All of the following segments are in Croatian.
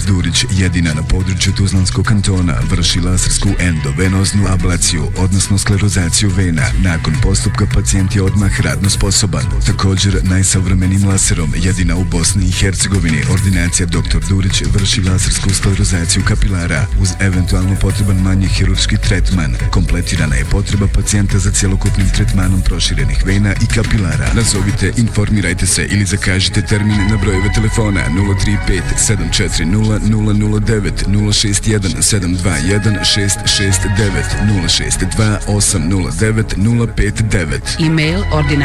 Durić jedina na području Tuzlanskog kantona vrši lasersku endovenoznu ablaciju, odnosno sklerozaciju vena. Nakon postupka pacijent je odmah radno sposoban. Također, najsavremenijim laserom jedina u Bosni i Hercegovini ordinacija Dr. Durić vrši lasersku sklerozaciju kapilara uz eventualno potreban manji hirurški tretman. Kompletirana je potreba pacijenta za cjelokupnim tretmanom proširenih vena i kapilara. Nazovite, informirajte se ili zakažite termine na brojeve telefona 035 740 009 061 721 669 062 809 059. E-mail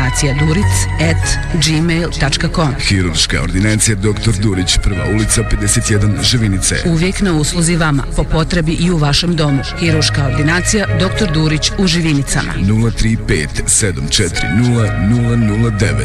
ordinacijaduric@gmail.com. Hirurška ordinacija Dr. Durić, Prva ulica 51, Živinice. Uvijek na usluzi vama, po potrebi i u vašem domu. Hirurška ordinacija Dr. Durić u Živinicama. 035 740 009.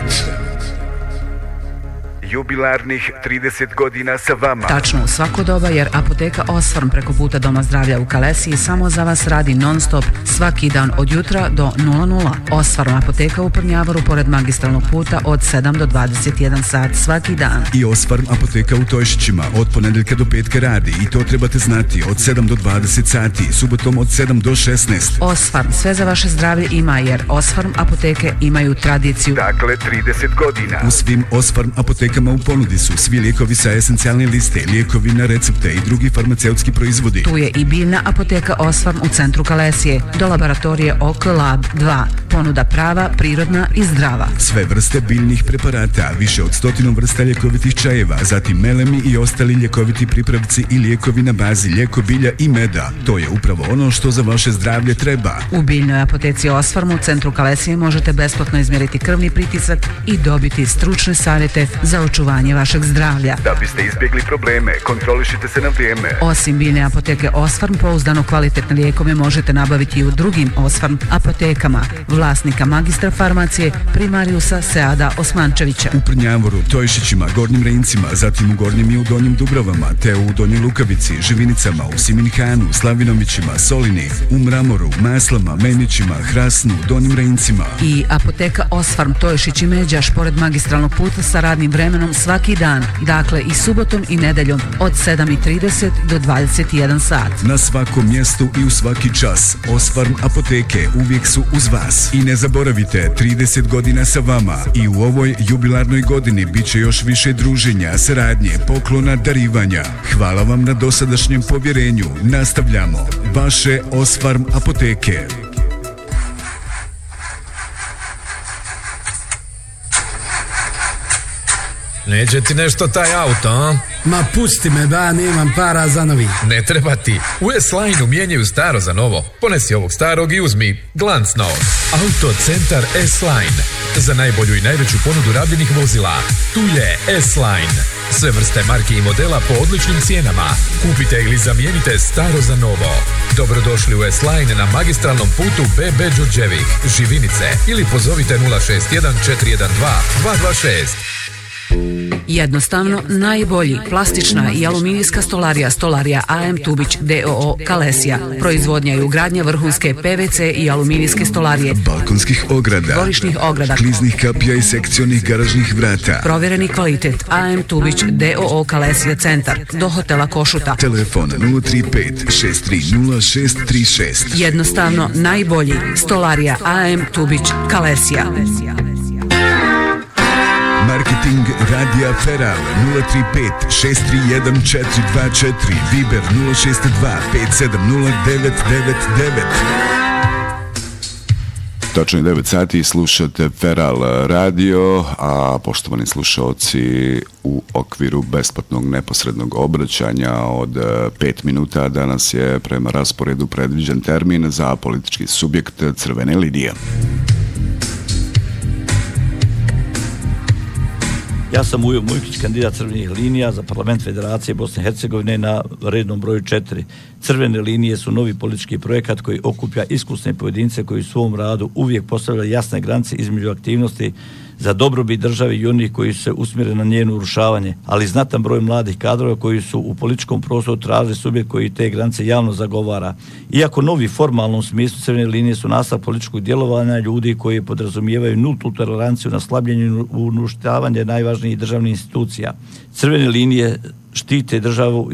Jubilarnih 30 godina sa vama. Tačno u svako doba, jer apoteka Osfarm preko puta Doma zdravlja u Kalesiji samo za vas radi non stop svaki dan od jutra do 00. Osfarm apoteka u Prnjavoru pored magistralnog puta od 7 do 21 sat svaki dan. I Osfarm apoteka u Tojšićima od ponedeljka do petka radi i to trebate znati od 7 do 20 sati, subotom od 7 do 16. Osfarm sve za vaše zdravlje ima, jer Osfarm apoteke imaju tradiciju. Dakle, 30 godina. U svim Osfarm apotekama u ponudi su svi lijekovi sa esencijalne liste, lijekovi na recepte i drugi farmaceutski proizvodi. Tu je i biljna apoteka Osfarm u centru Kalesije, do laboratorije OK Lab 2. Ponuda prava, prirodna i zdrava. Sve vrste biljnih preparata, više od 100 vrsta ljekovitih čajeva, zatim melemi i ostali ljekoviti pripravci i lijekovi na bazi lijeko bilja i meda. To je upravo ono što za vaše zdravlje treba. U biljnoj apoteci Osfarm u centru Kalesije možete besplatno izmjeriti krvni pritisak i dobiti stručne savjete za očuvanje vašeg zdravlja. Da biste izbjegli probleme, kontrolišite se na vrijeme. Osim biljne apoteke Osfarm, pouzdano kvalitetne lijekove možete nabaviti i u drugim Osfarm apotekama. Vlasnika magistra farmacije primariusa Seada Osmančevića. U Prnjavoru, Tojšićima, Gornjim Rejincima, zatim u Gornjim i u Donjim Dubrovama, te u Donjoj Lukavici, Živinicama, u Siminhanu, Slavinovićima, Solini, u Mramoru, Maslama, Menićima, Hrasnu, Donjim Rejincima. I apoteka Osfarm Tojšić i Međaš pored magistralnog puta sa radnim vremenom svaki dan, dakle i subotom i nedeljom od 7:30 do 21 sat. Na svakom mjestu i u svaki čas Osfarm apoteke uvijek su uz vas. I ne zaboravite, 30 godina sa vama i u ovoj jubilarnoj godini bit će još više druženja, saradnje, poklona, darivanja. Hvala vam na dosadašnjem povjerenju. Nastavljamo. Vaše Osfarm apoteke. Neće ti nešto taj auto, a? Ma pusti me, ba, nemam para za novi. Ne treba ti. U S-Line-u mijenjaju staro za novo. Ponesi ovog starog i uzmi glanc novog. Auto centar S-Line. Za najbolju i najveću ponudu rabljenih vozila. Tu je S-Line. Sve vrste marki i modela po odličnim cijenama. Kupite ili zamijenite staro za novo. Dobrodošli u S-Line na magistralnom putu BB Đurđevik, Živinice, ili pozovite 061 412 226. Jednostavno, najbolji plastična i aluminijska stolarija AM Tubić DOO Kalesija. Proizvodnja i ugradnja vrhunske PVC i aluminijske stolarije, balkonskih ograda, dvorišnih ograda, kliznih kapija i sekcionih garažnih vrata. Provjereni kvalitet AM Tubić DOO Kalesija centar do hotela Košuta. Telefon 035 630 636. Jednostavno, najbolji stolarija AM Tubić Kalesija. Marketing Radija Feral 035 631 424, Viber 062 570 999. Točno je 9 sati, slušate Feral Radio, a poštovani slušalci, u okviru besplatnog neposrednog obraćanja od 5 minuta danas je prema rasporedu predviđen termin za politički subjekt Crvene linije. Ja sam Ujo Mujkić, kandidat Crvenih linija za parlament Federacije Bosne i Hercegovine na rednom broju 4. Crvene linije su novi politički projekat koji okuplja iskusne pojedince koji u svom radu uvijek postavljaju jasne granice između aktivnosti za dobrobit države i onih koji se usmjere na njeno urušavanje, ali znatan broj mladih kadrova koji su u političkom prostoru tražili subjekt koji te granice javno zagovara. Iako novi formalnom smislu Crvene linije su nastavak političkog djelovanja ljudi koji podrazumijevaju nultu toleranciju na slabljenje i uništavanje najvažnijih državnih institucija. Crvene linije štite državu